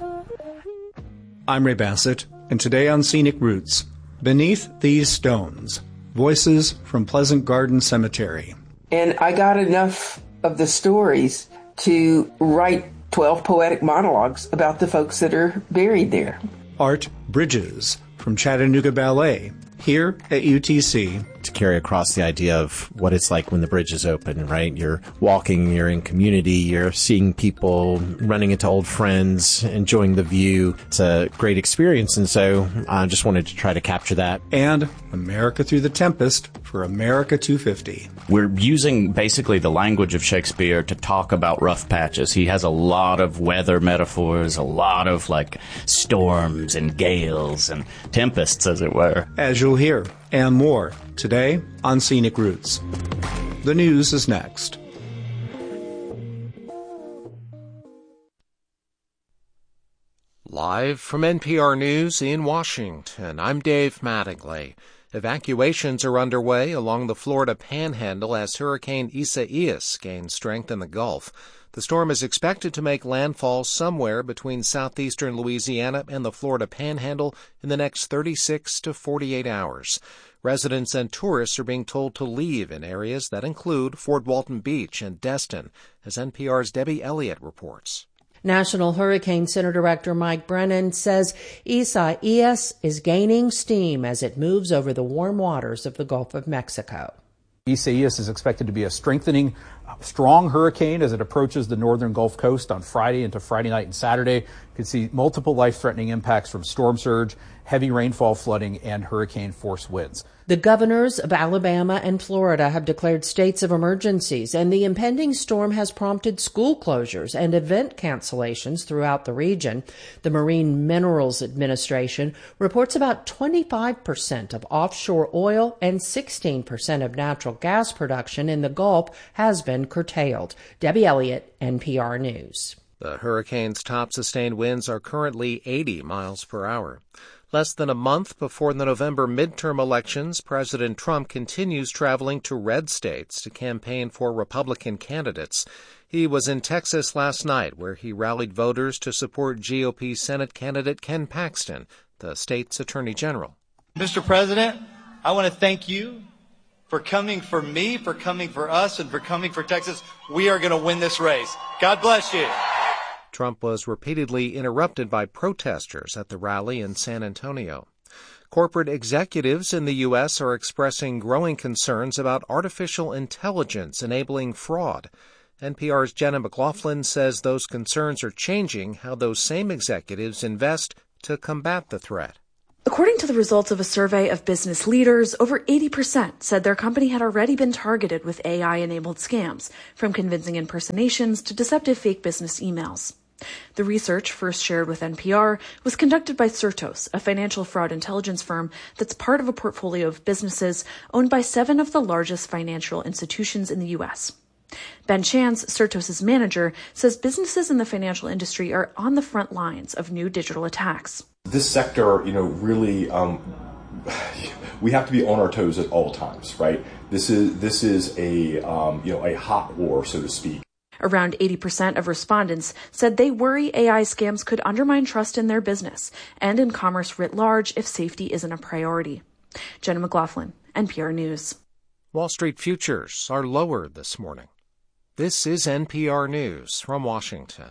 I'm Ray Bassett, and today on Scenic Roots, Beneath These Stones, Voices from Pleasant Garden Cemetery. And I got enough of the stories to write 12 poetic monologues about the folks that are buried there. Art Bridges from Chattanooga Ballet, here at UTC. To carry across the idea of what it's like when the bridge is open, right? You're walking, you're in community, you're seeing people, running into old friends, enjoying the view. It's a great experience, and so I just wanted to try to capture that. And America Through the Tempest for America 250. We're using basically the language of Shakespeare to talk about rough patches. He has a lot of weather metaphors, a lot of like storms and gales and tempests, as it were. As you'll hear, and more, today on Scenic Roots. The news is next. Live from NPR News in Washington, I'm Dave Mattingly. Evacuations are underway along the Florida Panhandle as Hurricane Isaias gains strength in the Gulf. The storm is expected to make landfall somewhere between southeastern Louisiana and the Florida Panhandle in the next 36 to 48 hours. Residents and tourists are being told to leave in areas that include Fort Walton Beach and Destin, as NPR's Debbie Elliott reports. National Hurricane Center Director Mike Brennan says Isaias is gaining steam as it moves over the warm waters of the Gulf of Mexico. Isaias is expected to be a strengthening, strong hurricane as it approaches the northern Gulf Coast on Friday into Friday night and Saturday. You could see multiple life-threatening impacts from storm surge, heavy rainfall, flooding, and hurricane-force winds. The governors of Alabama and Florida have declared states of emergencies, and the impending storm has prompted school closures and event cancellations throughout the region. The Marine Minerals Administration reports about 25% of offshore oil and 16% of natural gas production in the Gulf has been curtailed. Debbie Elliott, NPR News. The hurricane's top sustained winds are currently 80 miles per hour. Less than a month before the November midterm elections, President Trump continues traveling to red states to campaign for Republican candidates. He was in Texas last night, where he rallied voters to support GOP Senate candidate Ken Paxton, the state's attorney general. Mr. President, I want to thank you for coming for me, for coming for us, and for coming for Texas. We are going to win this race. God bless you. Trump was repeatedly interrupted by protesters at the rally in San Antonio. Corporate executives in the U.S. are expressing growing concerns about artificial intelligence enabling fraud. NPR's Jenna McLaughlin says those concerns are changing how those same executives invest to combat the threat. According to the results of a survey of business leaders, over 80% said their company had already been targeted with AI-enabled scams, from convincing impersonations to deceptive fake business emails. The research, first shared with NPR, was conducted by Certos, a financial fraud intelligence firm that's part of a portfolio of businesses owned by 7 of the largest financial institutions in the U.S. Ben Chance, Certos' manager, says businesses in the financial industry are on the front lines of new digital attacks. This sector, really, we have to be on our toes at all times, right? This is a hot war, so to speak. Around 80% of respondents said they worry AI scams could undermine trust in their business and in commerce writ large if safety isn't a priority. Jenna McLaughlin, NPR News. Wall Street futures are lower this morning. This is NPR News from Washington.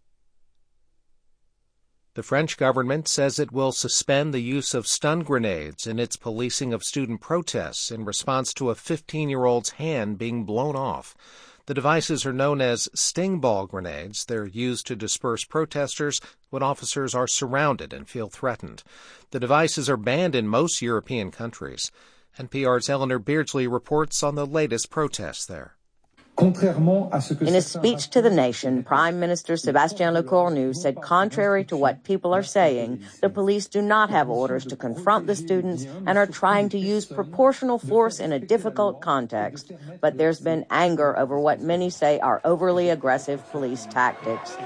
The French government says it will suspend the use of stun grenades in its policing of student protests in response to a 15-year-old's hand being blown off. The devices are known as sting ball grenades. They're used to disperse protesters when officers are surrounded and feel threatened. The devices are banned in most European countries. NPR's Eleanor Beardsley reports on the latest protests there. In his speech to the nation, Prime Minister Sébastien Lecornu said contrary to what people are saying, the police do not have orders to confront the students and are trying to use proportional force in a difficult context. But there's been anger over what many say are overly aggressive police tactics.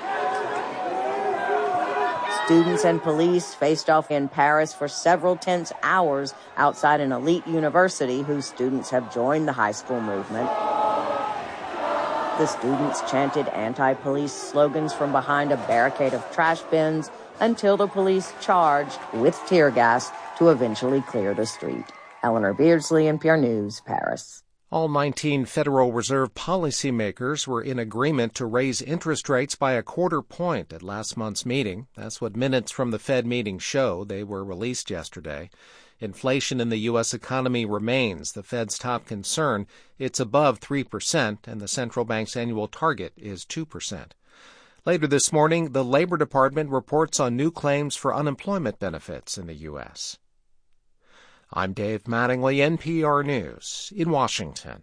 Students and police faced off in Paris for several tense hours outside an elite university whose students have joined the high school movement. The students chanted anti-police slogans from behind a barricade of trash bins until the police charged with tear gas to eventually clear the street. Eleanor Beardsley, NPR News, Paris. All 19 Federal Reserve policymakers were in agreement to raise interest rates by a quarter point at last month's meeting. That's what minutes from the Fed meeting show. They were released yesterday. Inflation in the U.S. economy remains the Fed's top concern. It's above 3%, and the central bank's annual target is 2%. Later this morning, the Labor Department reports on new claims for unemployment benefits in the U.S. I'm Dave Mattingly, NPR News, in Washington.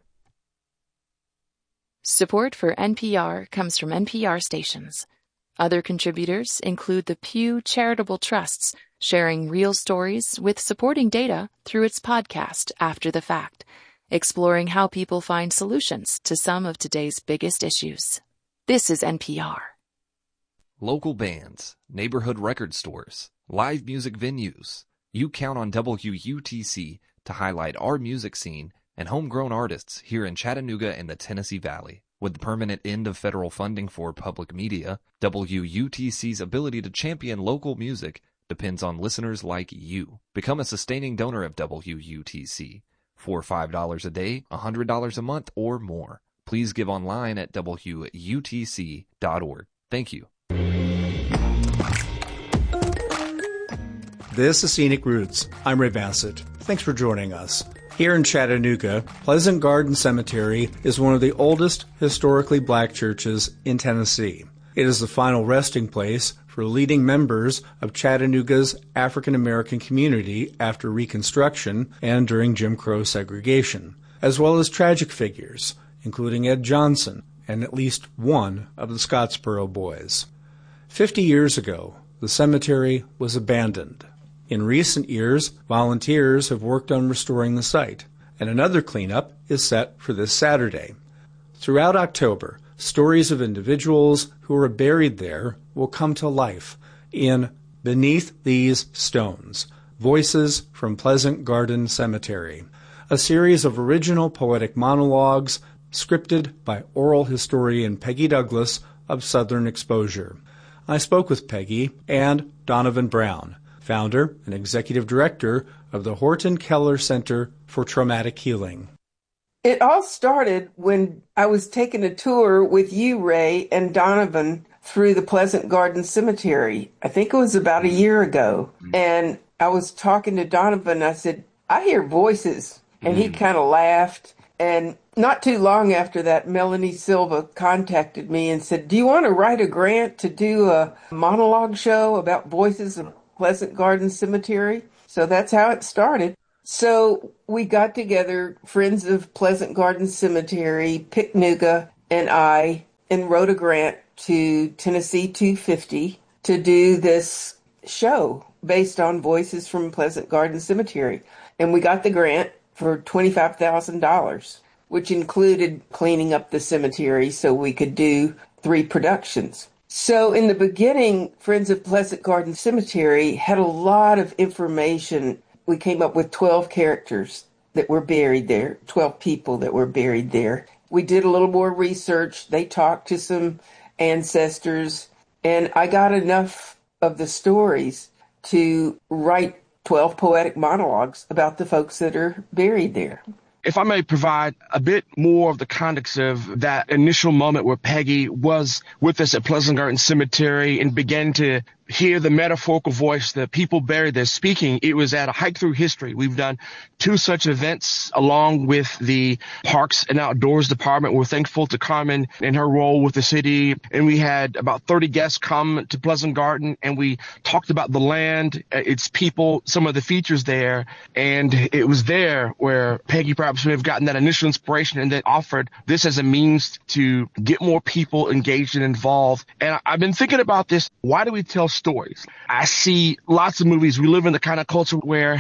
Support for NPR comes from NPR stations. Other contributors include the Pew Charitable Trusts, sharing real stories with supporting data through its podcast, After the Fact, exploring how people find solutions to some of today's biggest issues. This is NPR. Local bands, neighborhood record stores, live music venues. You count on WUTC to highlight our music scene and homegrown artists here in Chattanooga and the Tennessee Valley. With the permanent end of federal funding for public media, WUTC's ability to champion local music depends on listeners like you. Become a sustaining donor of WUTC for $5 a day, $100 a month, or more. Please give online at WUTC.org. Thank you. This is Scenic Roots. I'm Ray Bassett. Thanks for joining us. Here in Chattanooga, Pleasant Garden Cemetery is one of the oldest historically black churches in Tennessee. It is the final resting place for leading members of Chattanooga's African American community after Reconstruction and during Jim Crow segregation, as well as tragic figures, including Ed Johnson and at least one of the Scottsboro Boys. 50 years ago, the cemetery was abandoned. In recent years, volunteers have worked on restoring the site, and another cleanup is set for this Saturday. Throughout October, stories of individuals who are buried there will come to life in Beneath These Stones, Voices from Pleasant Garden Cemetery, a series of original poetic monologues scripted by oral historian Peggy Douglas of Southern Exposure. I spoke with Peggy and Donovan Brown, founder and executive director of the Horton Keller Center for Traumatic Healing. It all started when I was taking a tour with you, Ray, and Donovan through the Pleasant Garden Cemetery. I think it was about a year ago. And I was talking to Donovan. I said, I hear voices. And he kind of laughed. And not too long after that, Melanie Silva contacted me and said, do you want to write a grant to do a monologue show about voices of Pleasant Garden Cemetery? So that's how it started. So we got together, friends of Pleasant Garden Cemetery, Picknuga, and I, and wrote a grant to Tennessee 250 to do this show based on voices from Pleasant Garden Cemetery. And we got the grant for $25,000, which included cleaning up the cemetery so we could do 3 productions. So in the beginning, Friends of Pleasant Garden Cemetery had a lot of information. We came up with 12 characters that were buried there, 12 people that were buried there. We did a little more research. They talked to some ancestors, and I got enough of the stories to write 12 poetic monologues about the folks that are buried there. If I may provide a bit more of the context of that initial moment where Peggy was with us at Pleasant Garden Cemetery and began to hear the metaphorical voice, the people buried there speaking, it was at a hike through history. We've done 2 such events along with the Parks and Outdoors Department. We're thankful to Carmen in her role with the city. And we had about 30 guests come to Pleasant Garden, and we talked about the land, its people, some of the features there. And it was there where Peggy perhaps may have gotten that initial inspiration and then offered this as a means to get more people engaged and involved. And I've been thinking about this. Why do we tell stories? I see lots of movies. We live in the kind of culture where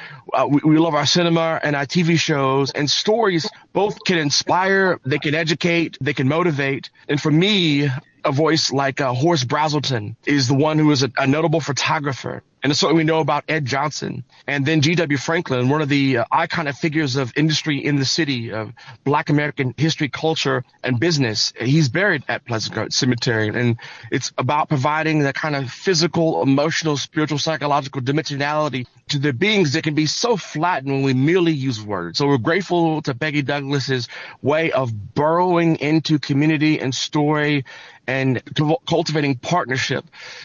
we love our cinema and our TV shows, and stories both can inspire, they can educate, they can motivate. And for me, a voice like Horace Brazelton is the one who is a notable photographer. And certainly we know about Ed Johnson. And then G.W. Franklin, one of the iconic figures of industry in the city, of Black American history, culture, and business. He's buried at Pleasant Garden Cemetery. And it's about providing that kind of physical, emotional, spiritual, psychological dimensionality to the beings that can be so flattened when we merely use words. So we're grateful to Peggy Douglas's way of burrowing into community and story and cultivating partnership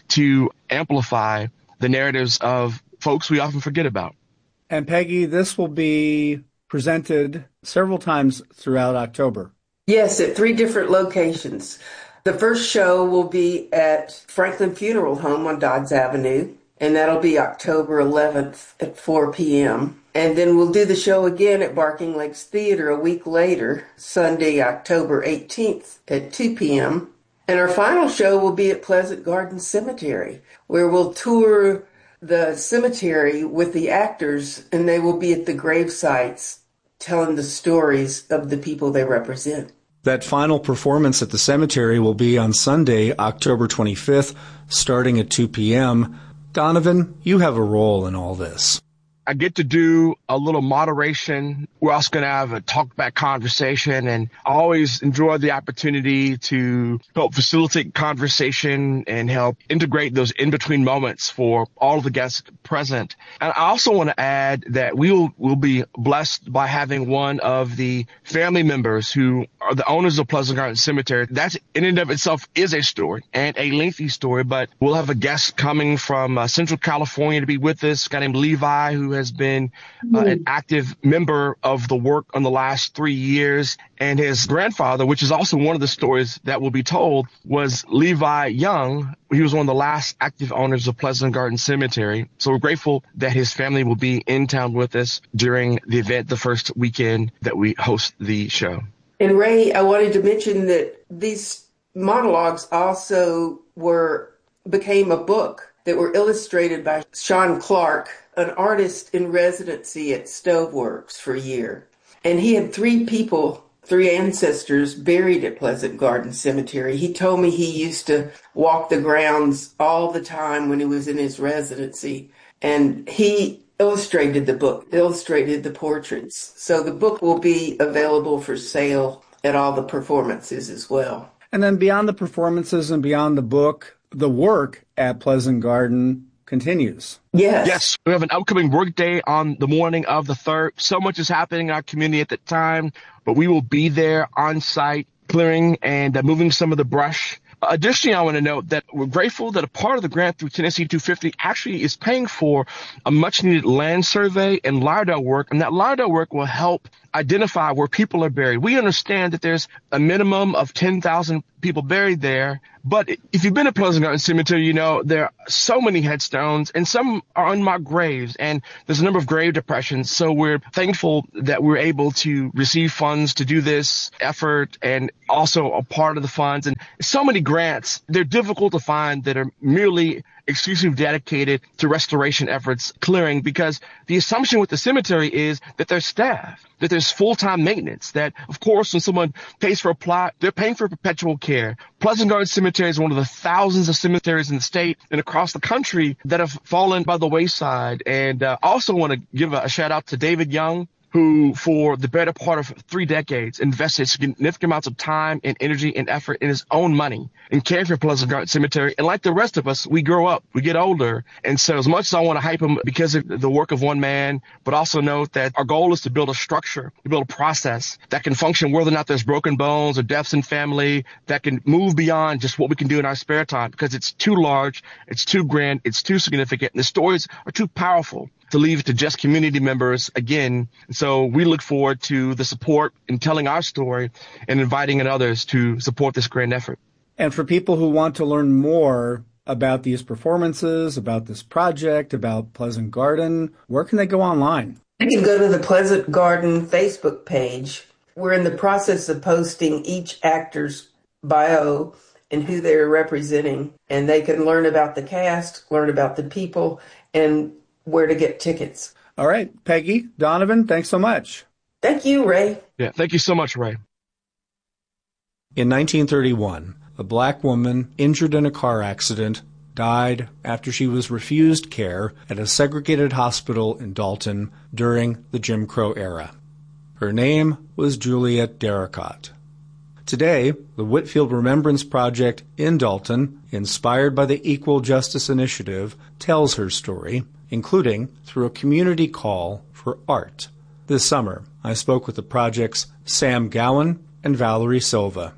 to amplify the narratives of folks we often forget about. And Peggy, this will be presented several times throughout October. Yes, at 3 different locations. The first show will be at Franklin Funeral Home on Dodds Avenue, and that'll be October 11th at 4 p.m. And then we'll do the show again at Barking Lakes Theater a week later, Sunday, October 18th at 2 p.m. And our final show will be at Pleasant Garden Cemetery, where we'll tour the cemetery with the actors, and they will be at the grave sites telling the stories of the people they represent. That final performance at the cemetery will be on Sunday, October 25th, starting at 2 p.m. Donovan, you have a role in all this. I get to do a little moderation. We're also going to have a talk-back conversation, and I always enjoy the opportunity to help facilitate conversation and help integrate those in-between moments for all of the guests present. And I also want to add that we'll be blessed by having one of the family members who are the owners of Pleasant Garden Cemetery. That in and of itself is a story, and a lengthy story, but we'll have a guest coming from Central California to be with us, a guy named Levi, who has been an active member of the work on the last 3 years. And his grandfather, which is also one of the stories that will be told, was Levi Young. He was one of the last active owners of Pleasant Garden Cemetery. So we're grateful that his family will be in town with us during the event, the first weekend that we host the show. And Ray, I wanted to mention that these monologues also became a book that were illustrated by Sean Clark, an artist in residency at Stoveworks for a year. And he had 3 ancestors buried at Pleasant Garden Cemetery. He told me he used to walk the grounds all the time when he was in his residency. And he illustrated the book, illustrated the portraits. So the book will be available for sale at all the performances as well. And then beyond the performances and beyond the book, the work at Pleasant Garden continues. Yes. We have an upcoming work day on the morning of the 3rd. So much is happening in our community at the time, but we will be there on site clearing and moving some of the brush. Additionally, I want to note that we're grateful that a part of the grant through Tennessee 250 actually is paying for a much-needed land survey and LiDAR work, and that LiDAR work will help identify where people are buried. We understand that there's a minimum of 10,000 people buried there, but if you've been to Pleasant Garden Cemetery, you know there are so many headstones, and some are unmarked graves, and there's a number of grave depressions. So we're thankful that we're able to receive funds to do this effort, and also a part of the funds. And so many grants, they're difficult to find that are merely exclusively dedicated to restoration efforts, clearing, because the assumption with the cemetery is that there's staff, that there's full-time maintenance, that, of course, when someone pays for a plot, they're paying for perpetual care. Pleasant Garden Cemetery is one of the thousands of cemeteries in the state and across the country that have fallen by the wayside. And I also want to give a shout-out to David Young, who for the better part of 3 decades invested significant amounts of time and energy and effort in his own money in caring for Pleasant Garden Cemetery. And like the rest of us, we grow up, we get older. And so as much as I want to hype him because of the work of one man, but also note that our goal is to build a structure, to build a process that can function whether or not there's broken bones or deaths in family, that can move beyond just what we can do in our spare time, because it's too large, it's too grand, it's too significant, and the stories are too powerful to leave to just community members again. So we look forward to the support in telling our story and inviting others to support this grand effort. And for people who want to learn more about these performances, about this project, about Pleasant Garden, where can they go online? You can go to the Pleasant Garden Facebook page. We're in the process of posting each actor's bio and who they're representing, and they can learn about the cast, learn about the people, and where to get tickets. All right, Peggy, Donovan, thanks so much. Thank you, Ray. Yeah, thank you so much, Ray. In 1931, a black woman injured in a car accident died after she was refused care at a segregated hospital in Dalton during the Jim Crow era. Her name was Juliet Derricott. Today, the Whitfield Remembrance Project in Dalton, inspired by the Equal Justice Initiative, tells her story, including through a community call for art. This summer, I spoke with the project's Sam Gowan and Valerie Silva.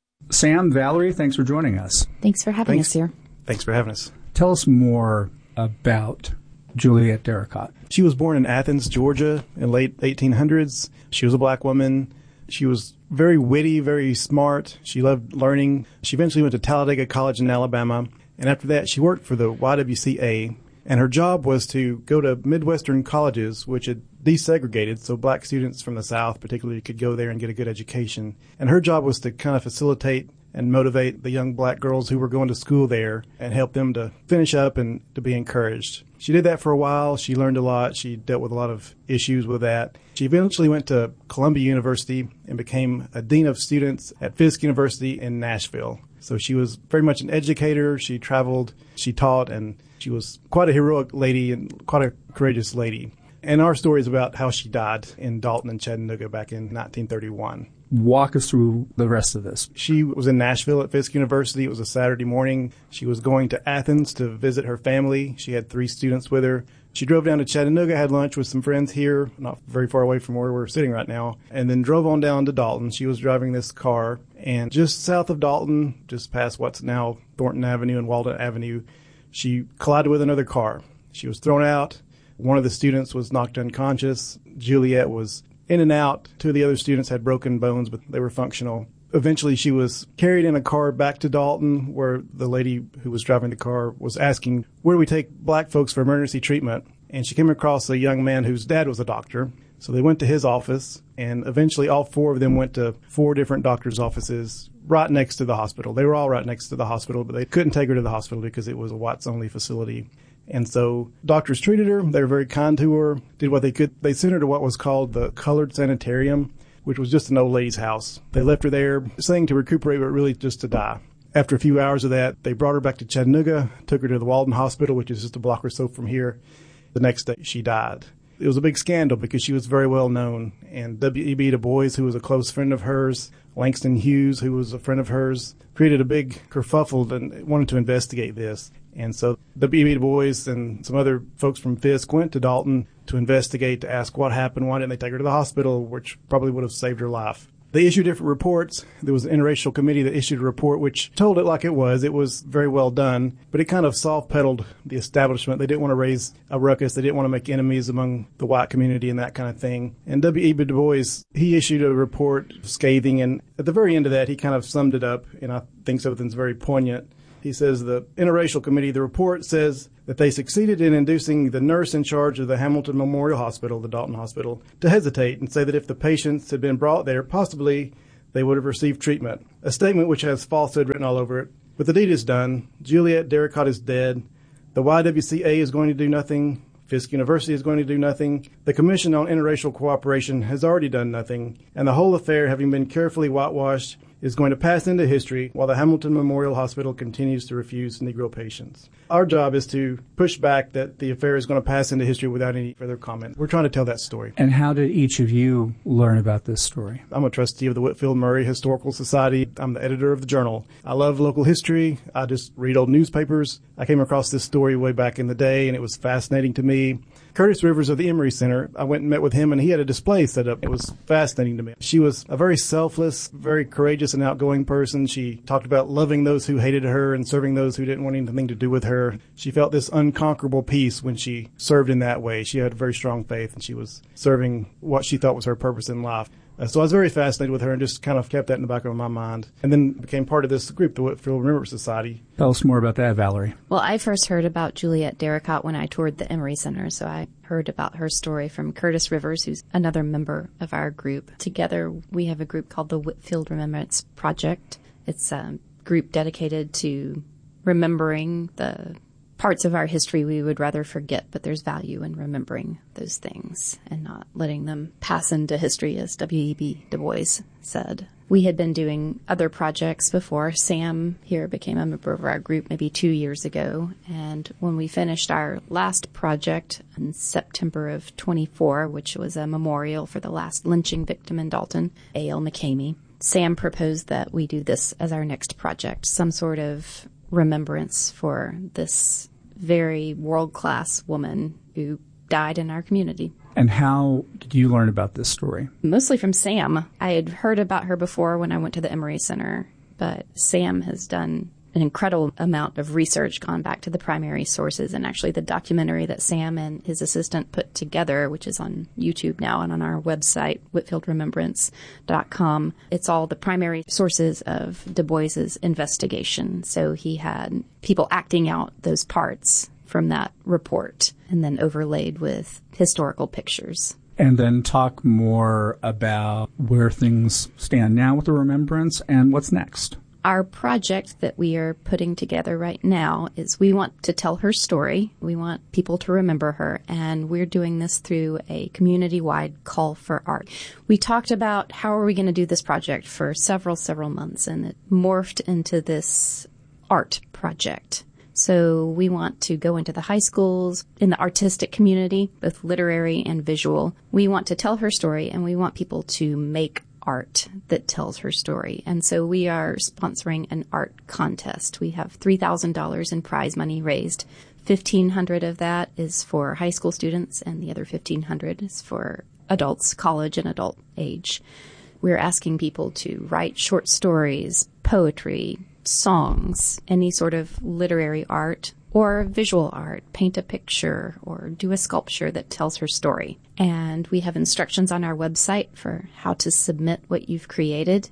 Sam, Valerie, thanks for joining us. Thanks for having us here. Thanks for having us. Tell us more about Juliet Derricott. She was born in Athens, Georgia in late 1800s. She was a black woman. She was very witty, very smart. She loved learning. She eventually went to Talladega College in Alabama. And after that, she worked for the YWCA. And her job was to go to Midwestern colleges, which had desegregated, so black students from the South particularly could go there and get a good education. And her job was to kind of facilitate and motivate the young black girls who were going to school there and help them to finish up and to be encouraged. She did that for a while. She learned a lot. She dealt with a lot of issues with that. She eventually went to Columbia University and became a dean of students at Fisk University in Nashville. So she was very much an educator. She traveled, she taught, and she was quite a heroic lady and quite a courageous lady. And our story is about how she died in Dalton and Chattanooga back in 1931. Walk us through the rest of this. She was in Nashville at Fisk University. It was a Saturday morning. She was going to Athens to visit her family. She had 3 students with her. She drove down to Chattanooga, had lunch with some friends here, not very far away from where we're sitting right now, and then drove on down to Dalton. She was driving this car, and just south of Dalton, just past what's now Thornton Avenue and Walden Avenue, she collided with another car. She was thrown out. One of the students was knocked unconscious. Juliet was in and out. 2 of the other students had broken bones, but they were functional. Eventually, she was carried in a car back to Dalton, where the lady who was driving the car was asking, where do we take black folks for emergency treatment? And she came across a young man whose dad was a doctor. So they went to his office, and eventually all 4 of them went to 4 different doctors' offices right next to the hospital. They were all right next to the hospital, but they couldn't take her to the hospital because it was a whites-only facility. And so doctors treated her. They were very kind to her, did what they could. They sent her to what was called the Colored Sanitarium, which was just an old lady's house. They left her there, saying to recuperate, but really just to die. After a few hours of that, they brought her back to Chattanooga, took her to the Walden Hospital, which is just a block or so from here. The next day, she died. It was a big scandal because she was very well known. And W.E.B. Du Bois, who was a close friend of hers, Langston Hughes, who was a friend of hers, created a big kerfuffle and wanted to investigate this. And so W.E.B. Du Bois and some other folks from Fisk went to Dalton to investigate, to ask what happened. Why didn't they take her to the hospital, which probably would have saved her life. They issued different reports. There was an interracial committee that issued a report which told it like it was. It was very well done, but it kind of soft-pedaled the establishment. They didn't want to raise a ruckus. They didn't want to make enemies among the white community and that kind of thing. And W.E.B. Du Bois, he issued a report scathing, and at the very end of that, he kind of summed it up, and I think something's very poignant. He says the interracial committee, the report says that they succeeded in inducing the nurse in charge of the Hamilton Memorial Hospital, the Dalton Hospital, to hesitate and say that if the patients had been brought there, possibly they would have received treatment. A statement which has falsehood written all over it. But the deed is done. Juliet Derricott is dead. The YWCA is going to do nothing. Fisk University is going to do nothing. The Commission on Interracial Cooperation has already done nothing. And the whole affair, having been carefully whitewashed, is going to pass into history while the Hamilton Memorial Hospital continues to refuse Negro patients. Our job is to push back that the affair is going to pass into history without any further comment. We're trying to tell that story. And how did each of you learn about this story? I'm a trustee of the Whitfield Murray Historical Society. I'm the editor of the journal. I love local history. I just read old newspapers. I came across this story way back in the day, and it was fascinating to me. Curtis Rivers of the Emory Center, I went and met with him, and he had a display set up. It was fascinating to me. She was a very selfless, very courageous and outgoing person. She talked about loving those who hated her and serving those who didn't want anything to do with her. She felt this unconquerable peace when she served in that way. She had very strong faith, and she was serving what she thought was her purpose in life. So I was very fascinated with her and just kind of kept that in the back of my mind. And then became part of this group, the Whitfield Remembrance Society. Tell us more about that, Valerie. Well, I first heard about Juliet Derricott when I toured the Emory Center, so I heard about her story from Curtis Rivers, who's another member of our group. Together, we have a group called the Whitfield Remembrance Project. It's a group dedicated to remembering the parts of our history we would rather forget, but there's value in remembering those things and not letting them pass into history, as W.E.B. Du Bois said. We had been doing other projects before. Sam here became a member of our group maybe 2 years ago. And when we finished our last project in September of 24, which was a memorial for the last lynching victim in Dalton, A.L. McCamey, Sam proposed that we do this as our next project, some sort of remembrance for this very world-class woman who died in our community. And how did you learn about this story? Mostly from Sam. I had heard about her before when I went to the Emory Center, but Sam has done an incredible amount of research, gone back to the primary sources, and actually the documentary that Sam and his assistant put together, which is on YouTube now and on our website, WhitfieldRemembrance.com. It's all the primary sources of Du Bois's investigation. So he had people acting out those parts from that report and then overlaid with historical pictures. And then talk more about where things stand now with the remembrance and what's next. Our project that we are putting together right now is we want to tell her story. We want people to remember her, and we're doing this through a community-wide call for art. We talked about how are we going to do this project for several months, and it morphed into this art project. So we want to go into the high schools, in the artistic community, both literary and visual. We want to tell her story, and we want people to make art that tells her story. And so we are sponsoring an art contest. We have $3,000 in prize money raised. $1,500 of that is for high school students, and the other $1,500 is for adults, college and adult age. We're asking people to write short stories, poetry, songs, any sort of literary art or visual art, paint a picture or do a sculpture that tells her story. And we have instructions on our website for how to submit what you've created.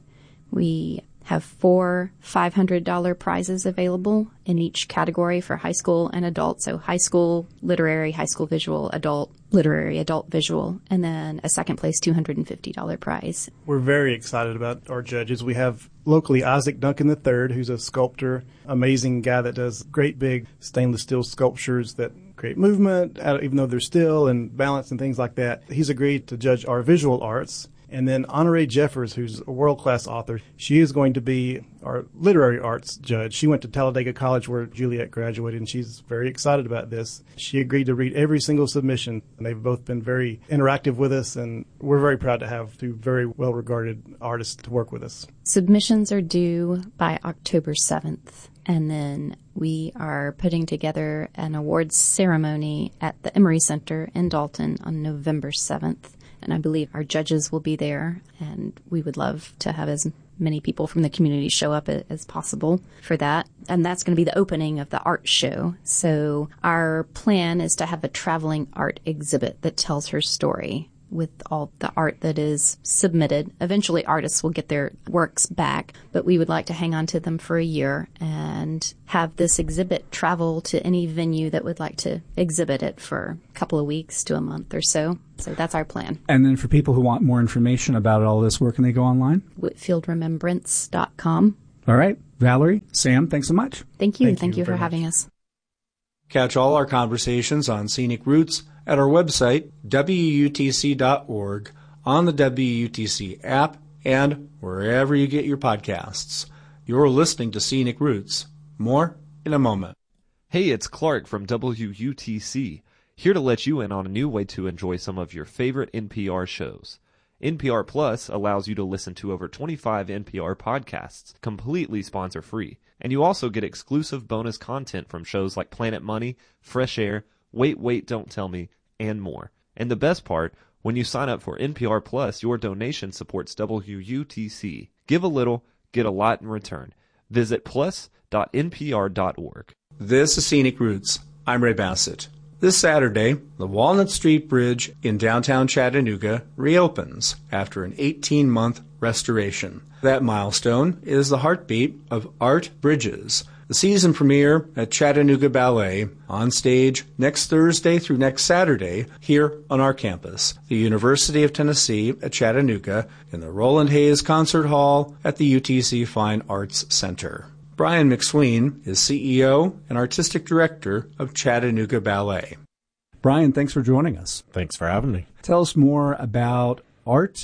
We have 4 $500 prizes available in each category for high school and adult. So high school literary, high school visual, adult literary, adult visual, and then a second place $250 prize. We're very excited about our judges. We have locally Isaac Duncan III, who's a sculptor, amazing guy that does great big stainless steel sculptures that create movement, even though they're still, and balance and things like that. He's agreed to judge our visual arts. And then Honorée Jeffers, who's a world-class author, she is going to be our literary arts judge. She went to Talladega College where Juliet graduated, and she's very excited about this. She agreed to read every single submission, and they've both been very interactive with us, and we're very proud to have two very well-regarded artists to work with us. Submissions are due by October 7th, and then we are putting together an awards ceremony at the Emory Center in Dalton on November 7th. And I believe our judges will be there, and we would love to have as many people from the community show up as possible for that. And that's going to be the opening of the art show. So our plan is to have a traveling art exhibit that tells her story with all the art that is submitted. Eventually artists will get their works back, but we would like to hang on to them for a year and have this exhibit travel to any venue that would like to exhibit it for a couple of weeks to a month or so. So that's our plan. And then for people who want more information about all this, where can they go online? WhitfieldRemembrance.com. All right. Valerie, Sam, thanks so much. Thank you. Thank you for having us. Catch all our conversations on Scenic Roots at our website, WUTC.org, on the WUTC app, and wherever you get your podcasts. You're listening to Scenic Roots. More in a moment. Hey, it's Clark from WUTC, here to let you in on a new way to enjoy some of your favorite NPR shows. NPR Plus allows you to listen to over 25 NPR podcasts completely sponsor-free. And you also get exclusive bonus content from shows like Planet Money, Fresh Air, Wait, Don't Tell Me, and more. And the best part, when you sign up for NPR Plus, your donation supports WUTC. Give a little, get a lot in return. Visit plus.npr.org. This is Scenic Roots. I'm Ray Bassett. This Saturday, the Walnut Street Bridge in downtown Chattanooga reopens after an 18-month restoration. That milestone is the heartbeat of Art Bridges, the season premiere at Chattanooga Ballet, on stage next Thursday through next Saturday here on our campus, the University of Tennessee at Chattanooga, in the Roland Hayes Concert Hall at the UTC Fine Arts Center. Brian McSween is CEO and Artistic Director of Chattanooga Ballet. Brian, thanks for joining us. Thanks for having me. Tell us more about Art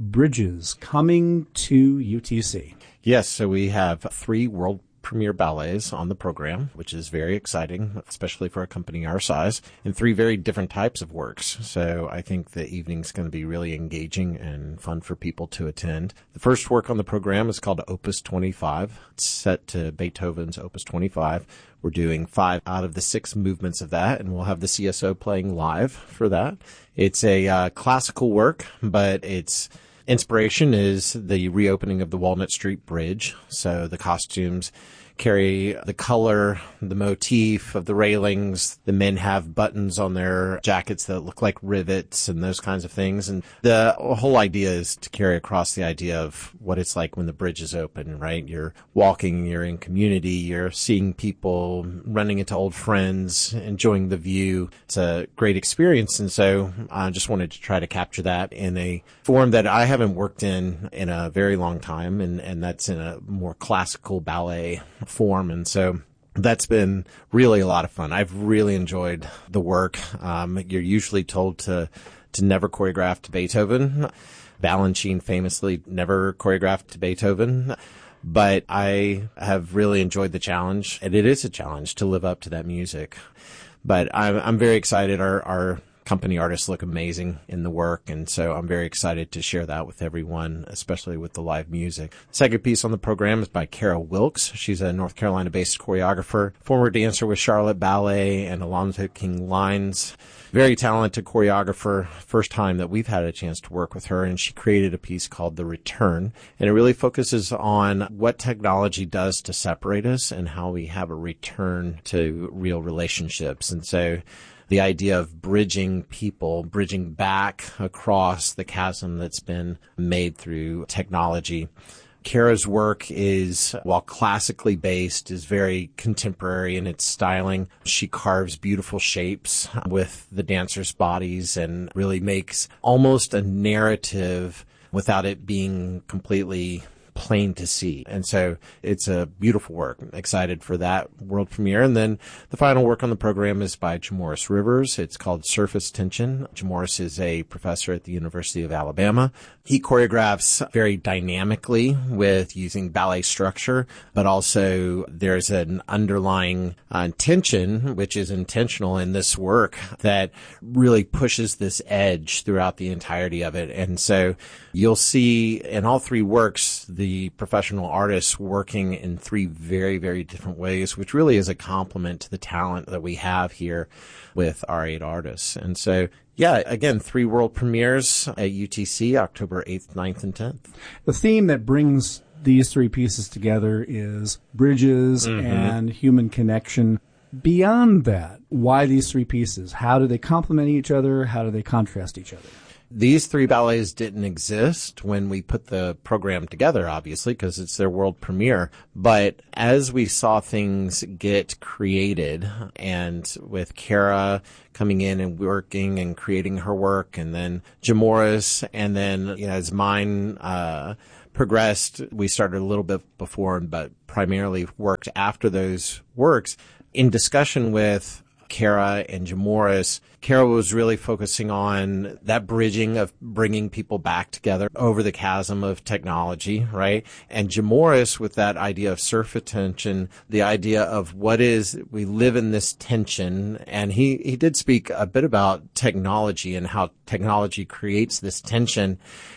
Bridges coming to UTC. Yes, so we have 3 world premiere ballets on the program, which is very exciting, especially for a company our size, and 3 very different types of works. So I think the evening's going to be really engaging and fun for people to attend. The first work on the program is called Opus 25. It's set to Beethoven's Opus 25. We're doing 5 out of the 6 movements of that, and we'll have the CSO playing live for that. It's a classical work, but its inspiration is the reopening of the Walnut Street Bridge. So the costumes carry the color, the motif of the railings. The men have buttons on their jackets that look like rivets and those kinds of things. And the whole idea is to carry across the idea of what it's like when the bridge is open, right? You're walking, you're in community, you're seeing people, running into old friends, enjoying the view. It's a great experience. And so I just wanted to try to capture that in a form that I haven't worked in a very long time. And that's in a more classical ballet form. And so that's been really a lot of fun. I've really enjoyed the work. You're usually told to never choreograph to Beethoven. Balanchine famously never choreographed to Beethoven. But I have really enjoyed the challenge, and it is a challenge to live up to that music. But I'm very excited. Our company artists look amazing in the work, and so I'm very excited to share that with everyone, especially with the live music. Second piece on the program is by Kara Wilkes. She's a North Carolina-based choreographer, former dancer with Charlotte Ballet and Alonzo King Lines. Very talented choreographer. First time that we've had a chance to work with her, and she created a piece called The Return, and it really focuses on what technology does to separate us and how we have a return to real relationships. And so the idea of bridging people, bridging back across the chasm that's been made through technology. Kara's work is, while classically based, is very contemporary in its styling. She carves beautiful shapes with the dancers' bodies and really makes almost a narrative without it being completely plain to see. And so it's a beautiful work. I'm excited for that world premiere. And then the final work on the program is by Jamoris Rivers. It's called Surface Tension. Jamoris is a professor at the University of Alabama. He choreographs very dynamically with using ballet structure, but also there's an underlying tension, which is intentional in this work, that really pushes this edge throughout the entirety of it. And so you'll see in all 3 works, the professional artists working in 3 very, very different ways, which really is a compliment to the talent that we have here with our 8 artists. And so, yeah, again, 3 world premieres at UTC, October 8th, 9th, and 10th. The theme that brings these 3 pieces together is bridges and human connection. Beyond that, why these 3 pieces? How do they complement each other? How do they contrast each other? These 3 ballets didn't exist when we put the program together, obviously, because it's their world premiere. But as we saw things get created, and with Kara coming in and working and creating her work, and then Jamoris, and then, as mine progressed, we started a little bit before, but primarily worked after those works. In discussion with Kara and Jamoris, Kara was really focusing on that bridging of bringing people back together over the chasm of technology, right? And Jamoris with that idea of surface tension, the idea of we live in this tension. And he did speak a bit about technology and how technology creates this tension,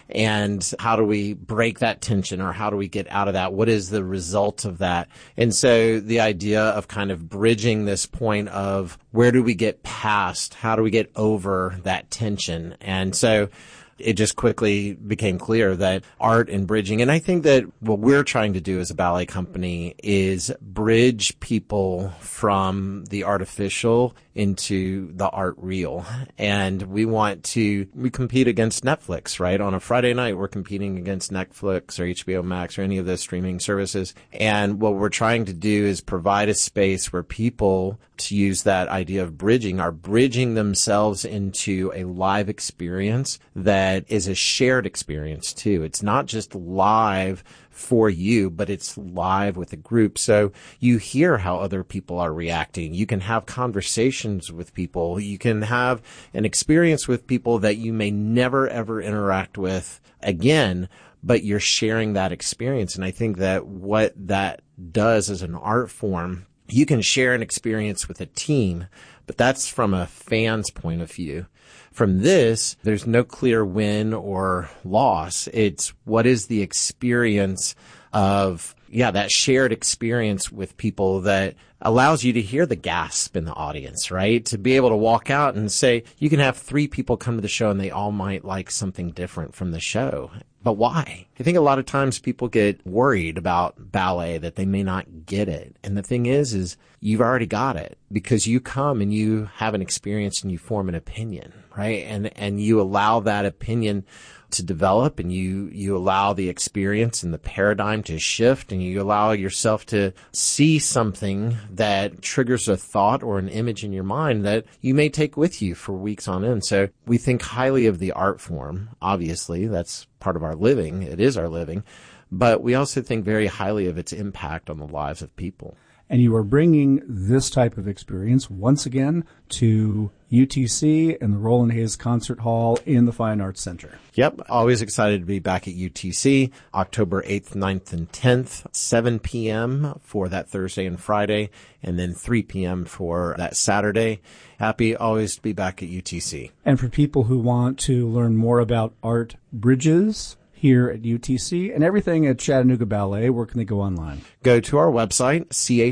and how do we break that tension, or how do we get out of that? What is the result of that? And so the idea of kind of bridging this point of where do we get past? How do we get over that tension? And so it just quickly became clear that art and bridging, and I think that what we're trying to do as a ballet company is bridge people from the artificial into the art real. And we compete against Netflix, right? On a Friday night, we're competing against Netflix or HBO Max or any of those streaming services. And what we're trying to do is provide a space where people, to use that idea of bridging, are bridging themselves into a live experience that is a shared experience too. It's not just live for you, but it's live with a group. So you hear how other people are reacting. You can have conversations with people. You can have an experience with people that you may never, ever interact with again, but you're sharing that experience. And I think that what that does as an art form, you can share an experience with a team, but that's from a fan's point of view. From this, there's no clear win or loss. It's what is the experience of, that shared experience with people that allows you to hear the gasp in the audience, right? To be able to walk out and say, you can have 3 people come to the show and they all might like something different from the show. But why? I think a lot of times people get worried about ballet that they may not get it. And the thing is you've already got it because you come and you have an experience and you form an opinion, right? And you allow that opinion to develop, and you allow the experience and the paradigm to shift, and you allow yourself to see something that triggers a thought or an image in your mind that you may take with you for weeks on end. So we think highly of the art form. Obviously, that's part of our living. It is our living. But we also think very highly of its impact on the lives of people. And you are bringing this type of experience once again to UTC and the Roland Hayes Concert Hall in the Fine Arts Center. Yep. Always excited to be back at UTC, October 8th, 9th, and 10th, 7 p.m. for that Thursday and Friday, and then 3 p.m. for that Saturday. Happy always to be back at UTC. And for people who want to learn more about Art Bridges here at UTC and everything at Chattanooga Ballet, where can they go online? Go to our website,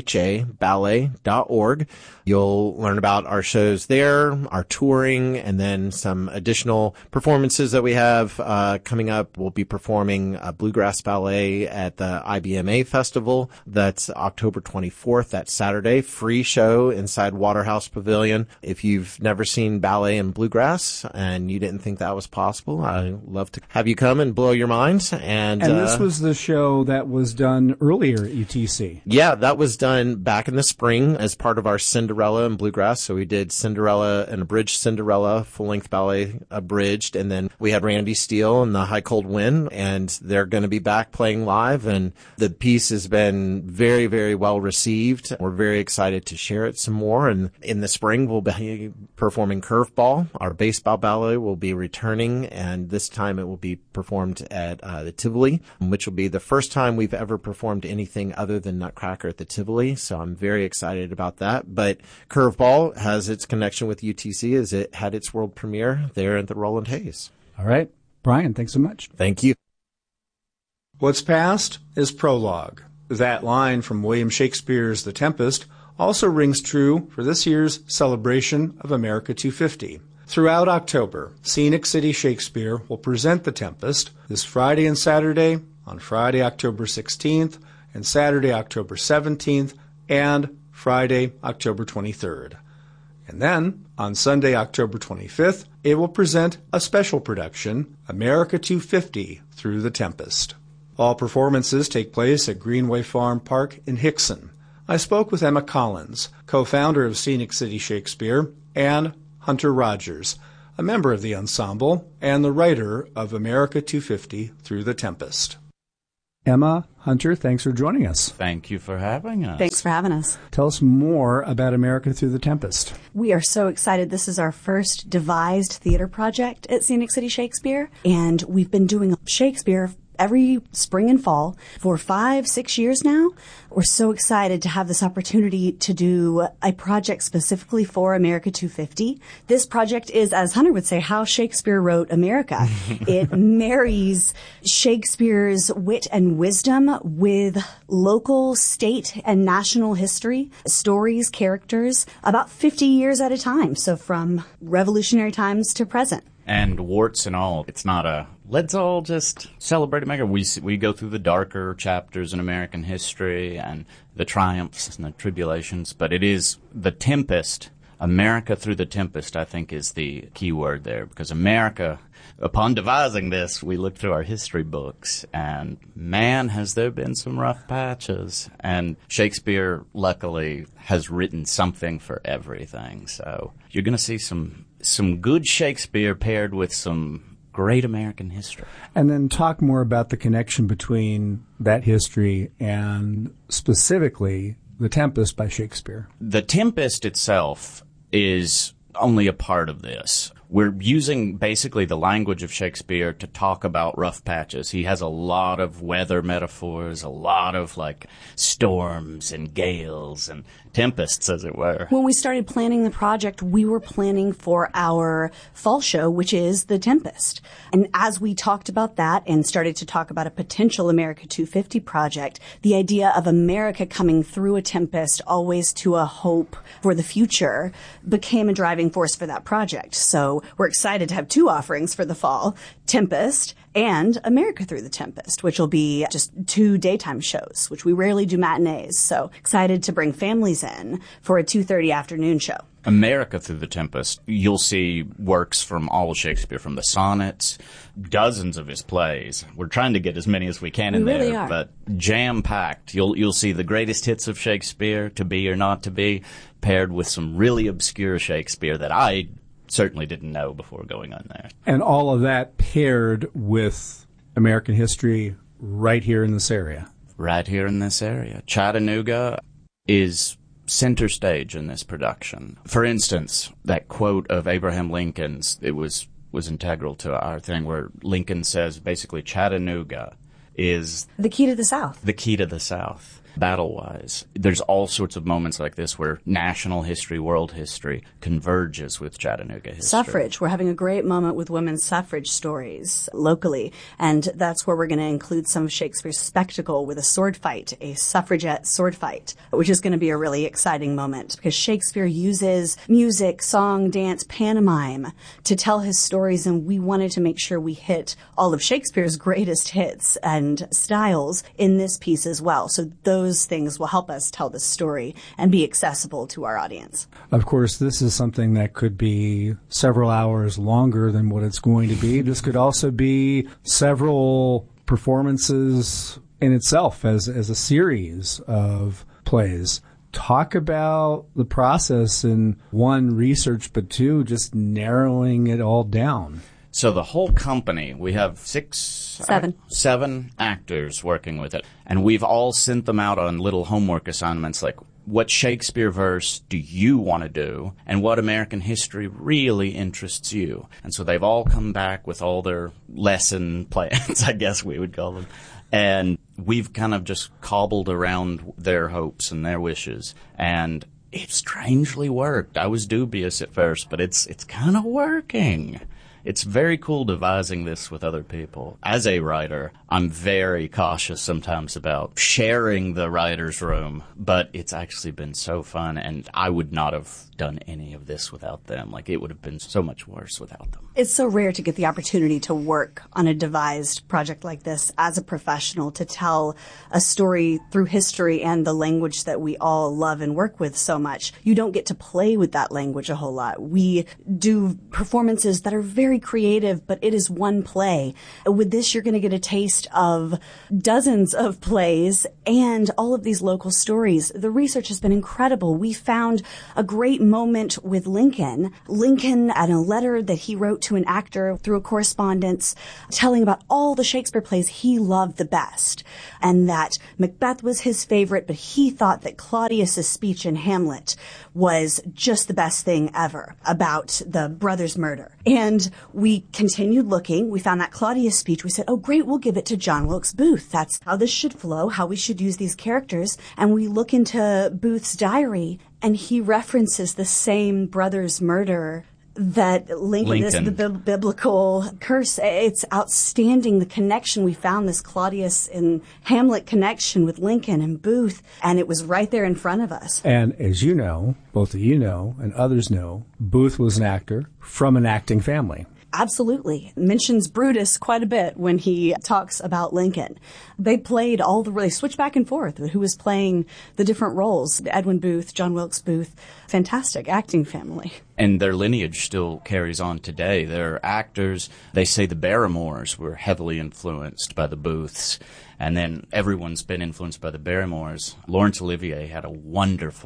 chaballet.org. You'll learn about our shows there, our touring, and then some additional performances that we have coming up. We'll be performing Bluegrass Ballet at the IBMA Festival. That's October 24th, that Saturday. Free show inside Waterhouse Pavilion. If you've never seen ballet and bluegrass and you didn't think that was possible, I'd love to have you come and blow your mind. And this was the show that was done earlier at UTC. Yeah, that was done back in the spring as part of our Cinderella and Bluegrass. So we did Cinderella and Abridged Cinderella, full-length ballet abridged, and then we had Randy Steele and the High Cold Wind, and they're going to be back playing live, and the piece has been very, very well received. We're very excited to share it some more, and in the spring we'll be performing Curveball. Our baseball ballet will be returning, and this time it will be performed at the Tivoli, which will be the first time we've ever performed anything other than Nutcracker at the Tivoli. So I'm very excited about that. But Curveball has its connection with UTC as it had its world premiere there at the Roland Hayes. All right. Brian, thanks so much. Thank you. What's past is prologue. That line from William Shakespeare's The Tempest also rings true for this year's celebration of America 250. Throughout October, Scenic City Shakespeare will present The Tempest this Friday and Saturday, on Friday, October 16th, and Saturday, October 17th, and Friday, October 23rd. And then, on Sunday, October 25th, it will present a special production, America 250 Through the Tempest. All performances take place at Greenway Farm Park in Hickson. I spoke with Emma Collins, co-founder of Scenic City Shakespeare, and Hunter Rogers, a member of the ensemble and the writer of America 250 Through the Tempest. Emma, Hunter, thanks for joining us. Thank you for having us. Thanks for having us. Tell us more about America Through the Tempest. We are so excited. This is our first devised theater project at Scenic City Shakespeare, and we've been doing Shakespeare every spring and fall for 5-6 years now. We're so excited to have this opportunity to do a project specifically for America 250. This project is, as Hunter would say, how Shakespeare wrote America. It marries Shakespeare's wit and wisdom with local, state, and national history, stories, characters, about 50 years at a time. So from revolutionary times to present. And warts and all, it's not a, let's all just celebrate America. We go through the darker chapters in American history and the triumphs and the tribulations, but it is the Tempest, America Through the Tempest, I think is the key word there, because America, upon devising this, we looked through our history books, and man, has there been some rough patches. And Shakespeare, luckily, has written something for everything. So you're going to see some good Shakespeare paired with some great American history. And then talk more about the connection between that history and specifically The Tempest by Shakespeare. The Tempest itself is only a part of this. We're using basically the language of Shakespeare to talk about rough patches. He has a lot of weather metaphors, a lot of like storms and gales and tempests, as it were. When we started planning the project, we were planning for our fall show, which is The Tempest. And as we talked about that and started to talk about a potential America 250 project, the idea of America coming through a tempest, always to a hope for the future, became a driving force for that project. So we're excited to have two offerings for the fall, Tempest and America Through the Tempest, which will be just 2 daytime shows, which we rarely do matinees. So excited to bring families in for a 2:30 afternoon show. America Through the Tempest, you'll see works from all of Shakespeare, from the sonnets, dozens of his plays. We're trying to get as many as we can in there, really are. But jam-packed. You'll see the greatest hits of Shakespeare, To Be or Not to Be, paired with some really obscure Shakespeare that I certainly didn't know before going on there. And all of that paired with American history right here in this area. Right here in this area. Chattanooga is center stage in this production. For instance, that quote of Abraham Lincoln's, it was integral to our thing, where Lincoln says basically Chattanooga is the key to the South. The key to the South. Battle-wise, there's all sorts of moments like this where national history, world history converges with Chattanooga history. Suffrage. We're having a great moment with women's suffrage stories locally, and that's where we're going to include some of Shakespeare's spectacle with a sword fight, a suffragette sword fight, which is going to be a really exciting moment because Shakespeare uses music, song, dance, pantomime to tell his stories, and we wanted to make sure we hit all of Shakespeare's greatest hits and styles in this piece as well. So those things will help us tell the story and be accessible to our audience. Of course, this is something that could be several hours longer than what it's going to be. This could also be several performances in itself as a series of plays. Talk about the process in one, research, but two, just narrowing it all down. So the whole company, we have seven actors working with it. And we've all sent them out on little homework assignments like, what Shakespeare verse do you want to do? And what American history really interests you? And so they've all come back with all their lesson plans, I guess we would call them. And we've kind of just cobbled around their hopes and their wishes. And it strangely worked. I was dubious at first, but it's kind of working. It's very cool devising this with other people. As a writer, I'm very cautious sometimes about sharing the writer's room, but it's actually been so fun, and I would not have done any of this without them. Like, it would have been so much worse without them. It's so rare to get the opportunity to work on a devised project like this as a professional, to tell a story through history and the language that we all love and work with so much. You don't get to play with that language a whole lot. We do performances that are very creative, but it is one play. With this, you're going to get a taste of dozens of plays and all of these local stories. The research has been incredible. We found a great moment with Lincoln. Lincoln, and a letter that he wrote to an actor through a correspondence, telling about all the Shakespeare plays he loved the best, and that Macbeth was his favorite, but he thought that Claudius's speech in Hamlet was just the best thing ever about the brothers' murder. And we continued looking. We found that Claudius speech. We said, oh, great, we'll give it to John Wilkes Booth. That's how this should flow, how we should use these characters. And we look into Booth's diary, and he references the same brothers' murder that Lincoln. This is the biblical curse. It's outstanding, the connection. We found this Claudius and Hamlet connection with Lincoln and Booth, and it was right there in front of us. And as you know, both of you know, and others know, Booth was an actor from an acting family. Absolutely. Mentions Brutus quite a bit when he talks about Lincoln. They played they switched back and forth who was playing the different roles. Edwin Booth, John Wilkes Booth, fantastic acting family. And their lineage still carries on today. They're actors. They say the Barrymores were heavily influenced by the Booths. And then everyone's been influenced by the Barrymores. Laurence Olivier had a wonderful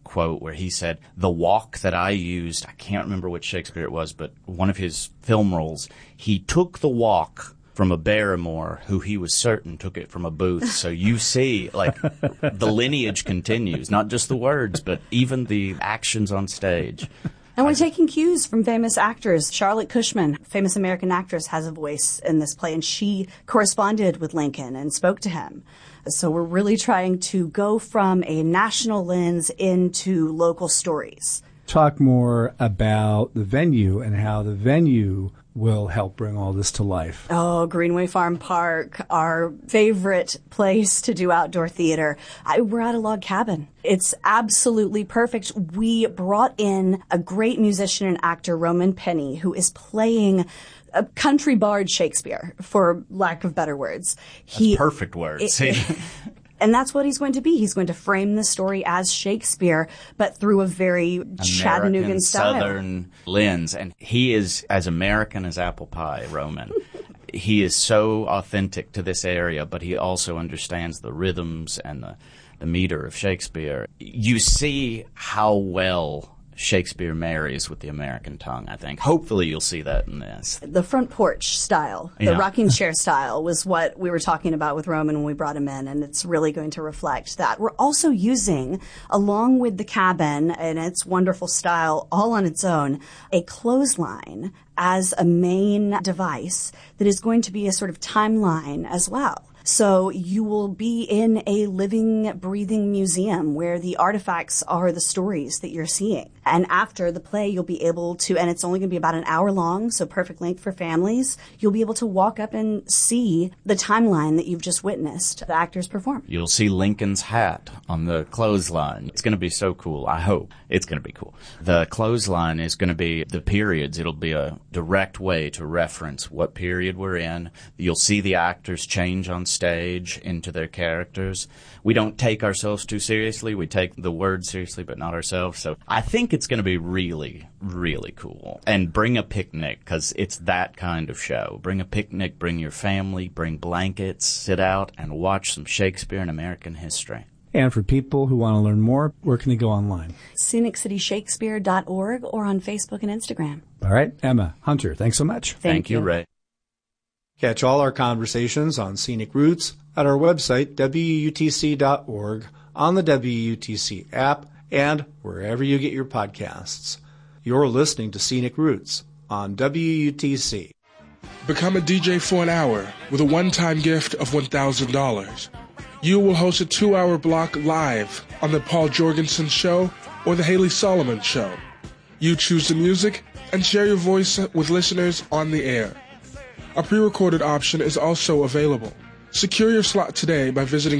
quote where he said, "The walk that I used," I can't remember which Shakespeare it was, but one of his film roles, he took the walk from a Barrymore who he was certain took it from a Booth. So you see, like, the lineage continues, not just the words, but even the actions on stage. And we're taking cues from famous actors. Charlotte Cushman, famous American actress, has a voice in this play, and she corresponded with Lincoln and spoke to him. So we're really trying to go from a national lens into local stories. Talk more about the venue and how the venue will help bring all this to life. Oh, Greenway Farm Park, our favorite place to do outdoor theater. We're at a log cabin. It's absolutely perfect. We brought in a great musician and actor, Roman Penny, who is playing a country bard Shakespeare, for lack of better words. That's perfect words. And that's what he's going to be. He's going to frame the story as Shakespeare, but through a very Chattanoogan style. Southern lens. And he is as American as apple pie, Roman. He is so authentic to this area, but he also understands the rhythms and the meter of Shakespeare. You see how well Shakespeare marries with the American tongue, I think. Hopefully you'll see that in this. The front porch style, the rocking chair style was what we were talking about with Roman when we brought him in, and it's really going to reflect that. We're also using, along with the cabin and its wonderful style all on its own, a clothesline as a main device that is going to be a sort of timeline as well. So you will be in a living, breathing museum where the artifacts are the stories that you're seeing. And after the play, you'll be able to, and it's only going to be about an hour long, so perfect length for families, you'll be able to walk up and see the timeline that you've just witnessed the actors perform. You'll see Lincoln's hat on the clothesline. It's going to be so cool. I hope it's going to be cool. The clothesline is going to be the periods. It'll be a direct way to reference what period we're in. You'll see the actors change on stage into their characters. We don't take ourselves too seriously. We take the words seriously, but not ourselves. So I think it's going to be really, really cool. And bring a picnic, because it's that kind of show. Bring a picnic, bring your family, bring blankets, sit out and watch some Shakespeare and American history. And for people who want to learn more, where can they go online? ScenicCityShakespeare.org or on Facebook and Instagram. All right. Emma Hunter, thanks so much. Thank you, Ray. Catch all our conversations on Scenic Roots at our website, WUTC.org, on the WUTC app, and wherever you get your podcasts. You're listening to Scenic Roots on WUTC. Become a DJ for an hour with a one-time gift of $1,000. You will host a 2-hour block live on the Paul Jorgensen Show or the Haley Solomon Show. You choose the music and share your voice with listeners on the air. A pre-recorded option is also available. Secure your slot today by visiting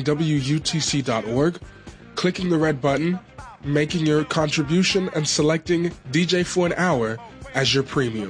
WUTC.org, clicking the red button, making your contribution, and selecting DJ for an hour as your premium.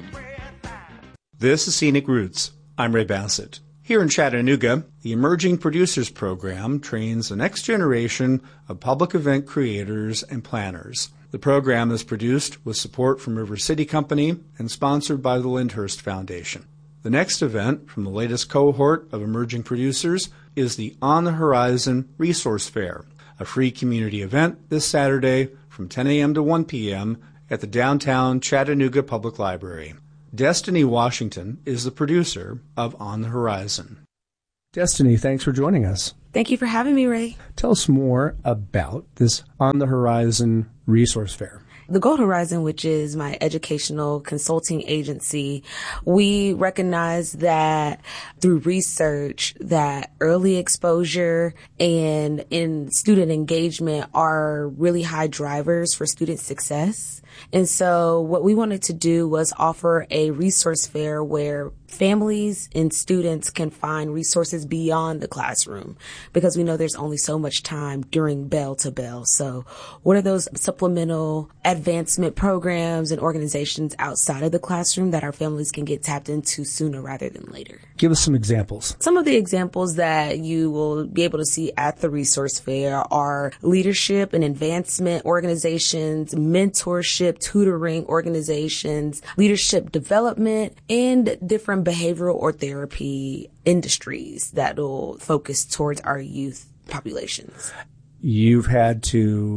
This is Scenic Roots. I'm Ray Bassett. Here in Chattanooga, the Emerging Producers Program trains the next generation of public event creators and planners. The program is produced with support from River City Company and sponsored by the Lyndhurst Foundation. The next event from the latest cohort of emerging producers is the On the Horizon Resource Fair, a free community event this Saturday from 10 a.m. to 1 p.m. at the downtown Chattanooga Public Library. Destiny Washington is the producer of On the Horizon. Destiny, thanks for joining us. Thank you for having me, Ray. Tell us more about this On the Horizon Resource Fair. The Gold Horizon, which is my educational consulting agency, we recognize that through research that early exposure and in student engagement are really high drivers for student success. And so what we wanted to do was offer a resource fair where families and students can find resources beyond the classroom, because we know there's only so much time during bell to bell. So what are those supplemental advancement programs and organizations outside of the classroom that our families can get tapped into sooner rather than later? Give us some examples. Some of the examples that you will be able to see at the resource fair are leadership and advancement organizations, mentorship, tutoring organizations, leadership development, and different behavioral or therapy industries that will focus towards our youth populations. You've had to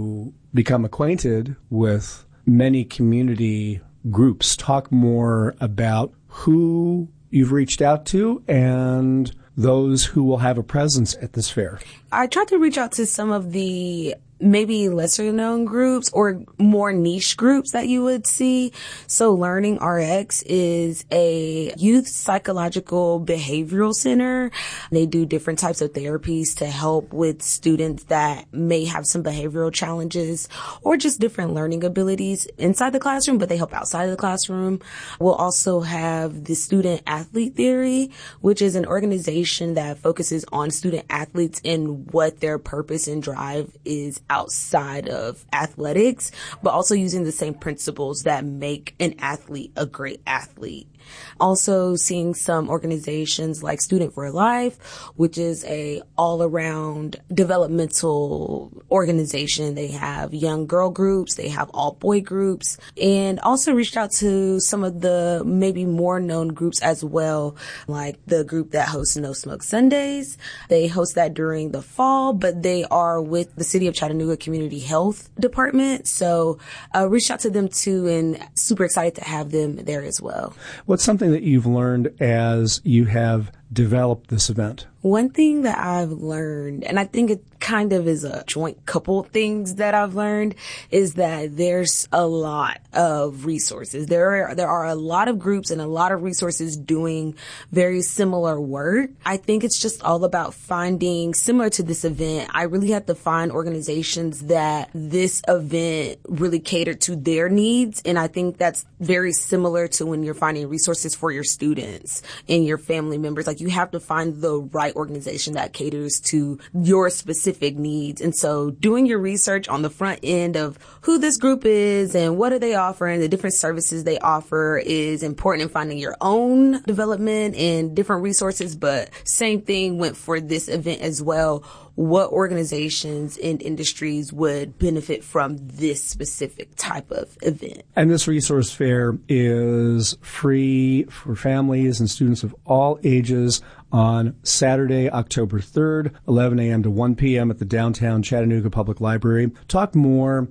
become acquainted with many community groups. Talk more about who you've reached out to and those who will have a presence at this fair. I tried to reach out to some of the maybe lesser known groups or more niche groups that you would see. So Learning RX is a youth psychological behavioral center. They do different types of therapies to help with students that may have some behavioral challenges or just different learning abilities inside the classroom, but they help outside of the classroom. We'll also have the Student Athlete Theory, which is an organization that focuses on student athletes and what their purpose and drive is outside of athletics, but also using the same principles that make an athlete a great athlete. Also seeing some organizations like Student for Life, which is a all-around developmental organization. They have young girl groups, they have all boy groups, and also reached out to some of the maybe more known groups as well, like the group that hosts No Smoke Sundays. They host that during the fall, but they are with the City of Chattanooga Community Health Department. So reached out to them too, and super excited to have them there as well. What's something that you've learned as you have developed this event? One thing that I've learned, and I think it kind of is a joint couple things that I've learned, is that there's a lot of resources. There are a lot of groups and a lot of resources doing very similar work. I think it's just all about finding, similar to this event, I really had to find organizations that this event really catered to their needs. And I think that's very similar to when you're finding resources for your students and your family members. Like, you have to find the right organization that caters to your specific needs. And so doing your research on the front end of who this group is and what are they offering, the different services they offer, is important in finding your own development and different resources. But same thing went for this event as well. What organizations and industries would benefit from this specific type of event? And this resource fair is free for families and students of all ages on Saturday, October 3rd, 11 a.m. to 1 p.m. at the downtown Chattanooga Public Library. Talk more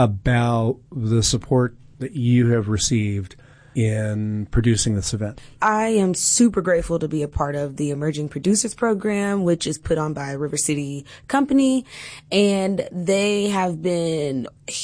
about the support that you have received in producing this event. I am super grateful to be a part of the Emerging Producers Program, which is put on by River City Company, and they have been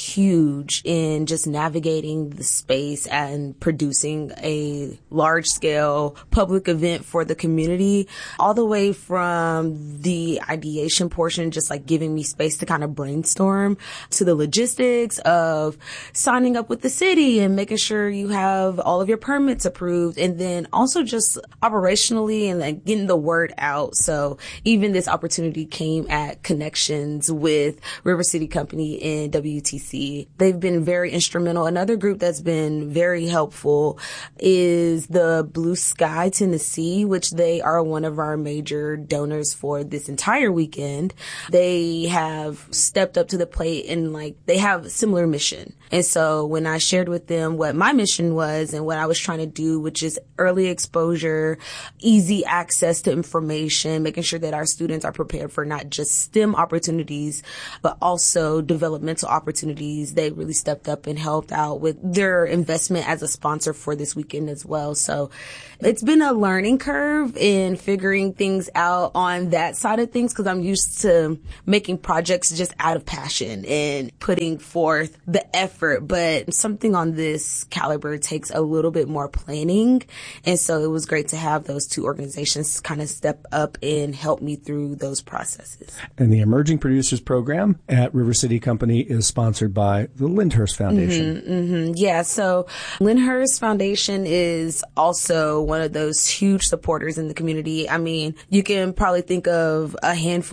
huge in just navigating the space and producing a large-scale public event for the community, all the way from the ideation portion, just like giving me space to kind of brainstorm, to the logistics of signing up with the city and making sure you have all of your permits approved, and then also just operationally and like getting the word out. So even this opportunity came at connections with River City Company and WTC. They've been very instrumental. Another group that's been very helpful is the Blue Sky Tennessee, which they are one of our major donors for this entire weekend. They have stepped up to the plate and like they have a similar mission. And so when I shared with them what my mission was and what I was trying to do, which is early exposure, easy access to information, making sure that our students are prepared for not just STEM opportunities, but also developmental opportunities, they really stepped up and helped out with their investment as a sponsor for this weekend as well. So it's been a learning curve in figuring things out on that side of things, because I'm used to making projects just out of passion and putting forth the effort. But something on this caliber takes a little bit more planning. And so it was great to have those two organizations kind of step up and help me through those processes. And the Emerging Producers Program at River City Company is sponsored by the Lyndhurst Foundation. Yeah, so Lyndhurst Foundation is also one of those huge supporters in the community. I mean, you can probably think of a handful